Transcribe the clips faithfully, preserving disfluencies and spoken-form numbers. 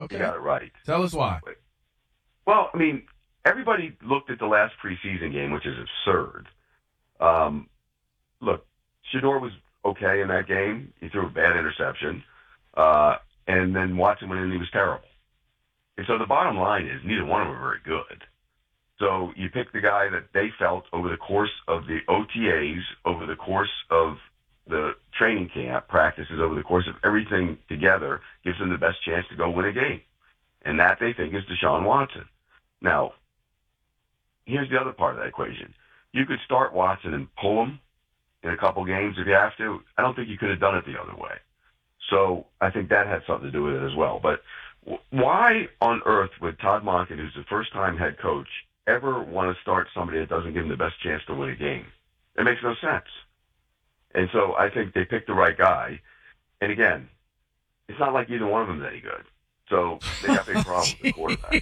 Okay. He got it right. Tell us why. Well, I mean, everybody looked at the last preseason game, which is absurd. Um, look, Shedeur was okay in that game. He threw a bad interception. Uh, and then Watson went in and he was terrible. And so the bottom line is neither one of them are very good. So you pick the guy that they felt over the course of the O T As, over the course of the training camp practices, over the course of everything together, gives them the best chance to go win a game. And that they think is Deshaun Watson. Now, here's the other part of that equation. You could start Watson and pull him in a couple games if you have to. I don't think you could have done it the other way. So I think that had something to do with it as well. But w- why on earth would Todd Monken, who's the first-time head coach, ever want to start somebody that doesn't give him the best chance to win a game? It makes no sense. And so I think they picked the right guy. And again, it's not like either one of them is any good. So they got big problems with the quarterback.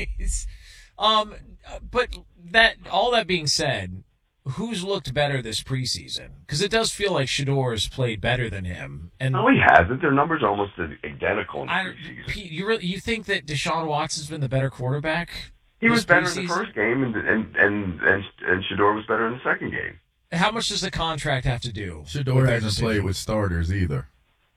um, but that all that being said, who's looked better this preseason? Because it does feel like Shedeur has played better than him. And no, he hasn't. Their numbers are almost identical in the I, preseason. Pete, you really, you think that Deshaun Watson's been the better quarterback? He was better preseason? in the first game, and and and and, and Shedeur was better in the second game. How much does the contract have to do? Shedeur hasn't played with starters either.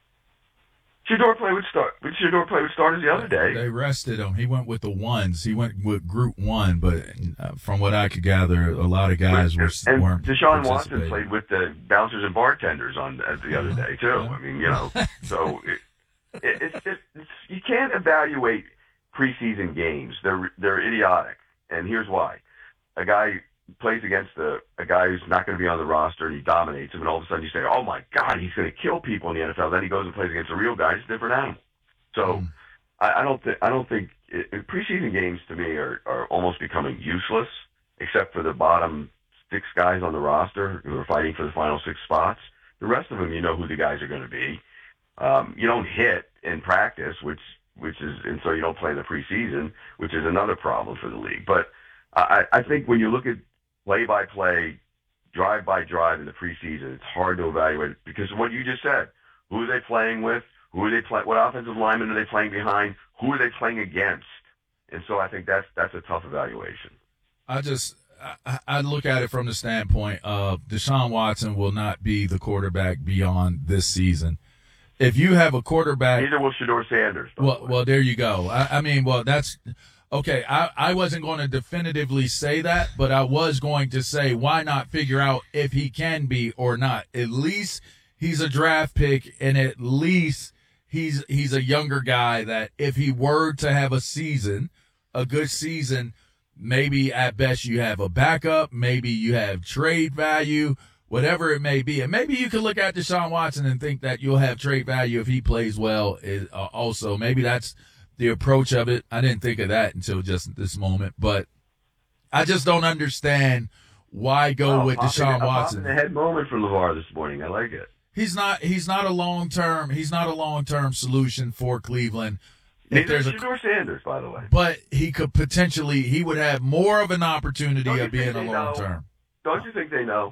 Shedeur played with start. Shedeur played with starters the other day. They rested him. He went with the ones. He went with Group One, but uh, from what I could gather, a lot of guys were and weren't. Deshaun Watson played with the bouncers and bartenders on uh, the other day too. Yeah. I mean, you know, so it, it, it's, it's, it's you can't evaluate preseason games. They're they're idiotic, and here's why: a guy plays against a, a guy who's not going to be on the roster, and he dominates him, and all of a sudden you say, "Oh my God, he's going to kill people in the N F L." Then he goes and plays against a real guy; it's a different animal. So mm. I, I don't think I don't think it, preseason games to me are, are almost becoming useless, except for the bottom six guys on the roster who are fighting for the final six spots. The rest of them, you know who the guys are going to be. Um, you don't hit in practice, which which is, and so you don't play in the preseason, which is another problem for the league. But I, I think when you look at play-by-play, drive-by-drive in the preseason, it's hard to evaluate because of what you just said. Who are they playing with? Who are they play? What offensive linemen are they playing behind? Who are they playing against? And so I think that's that's a tough evaluation. I just I, I look at it from the standpoint of Deshaun Watson will not be the quarterback beyond this season. If you have a quarterback, neither will Shedeur Sanders. Well, well, there you go. I, I mean, well, that's. Okay, I, I wasn't going to definitively say that, but I was going to say, why not figure out if he can be or not? At least he's a draft pick, and at least he's he's a younger guy that if he were to have a season, a good season, maybe at best you have a backup, maybe you have trade value, whatever it may be. And maybe you can look at Deshaun Watson and think that you'll have trade value if he plays well uh, also. Maybe that's the approach of it. I didn't think of that until just this moment, but I just don't understand why go oh, with Deshaun Watson. A head moment for LeVar this morning. I like it. He's not. He's not a long term. He's not a long term solution for Cleveland. Neither is Shedeur Sanders, by the way. But he could potentially. He would have more of an opportunity of being a long term. Don't you think they know?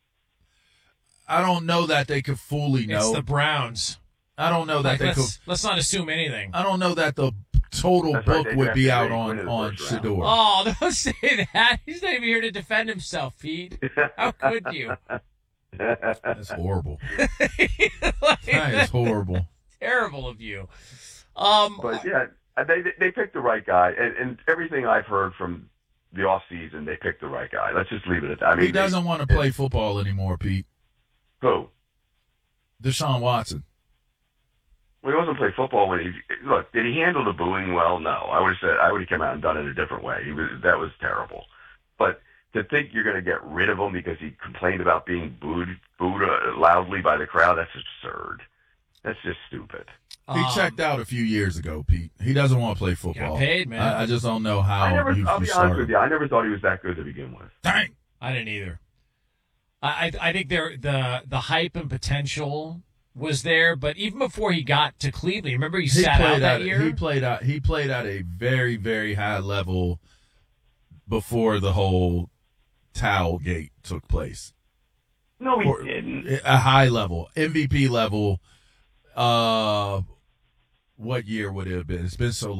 I don't know that they could fully know. It's the Browns. I don't know that like, they let's, could. Let's not assume anything. I don't know that the total That's book right, would be out on on Shedeur. Oh, don't say that. He's not even here to defend himself, Pete. How could you? That's horrible. like, that is horrible. Terrible of you. Um, but yeah, they they picked the right guy, and, and everything I've heard from the off season, they picked the right guy. Let's just leave it at that. I mean, he doesn't they, want to play football anymore, Pete. Who? Deshaun Watson. Well, he wasn't play football when he look. Did he handle the booing well? No. I would have said I would have come out and done it a different way. He was that was terrible. But to think you're going to get rid of him because he complained about being booed booed uh, loudly by the crowd, that's absurd. That's just stupid. He um, checked out a few years ago, Pete. He doesn't want to play football. Got paid, man. I, I just don't know how. I never, you, I'll you be started. honest with you. I never thought he was that good to begin with. Dang. I didn't either. I I, I think there the the hype and potential was there, but even before he got to Cleveland, remember he, he sat out that at, year? He played out he played at a very, very high level before the whole towel gate took place. No, he or, didn't. A high level. M V P level. Uh what year would it have been? It's been so long.